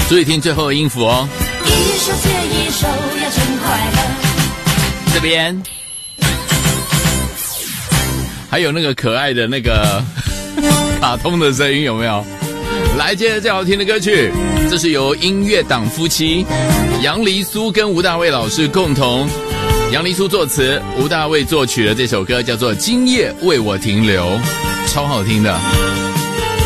注意听最后的音符哦。 一首接一首呀，真快乐。 这边还有那个可爱的那个卡通的声音有没有？来，接着最好听的歌曲，这是由音乐党夫妻杨黎苏跟吴大卫老师共同，杨黎苏作词，吴大卫作曲的这首歌叫做《今夜为我停留》，超好听的。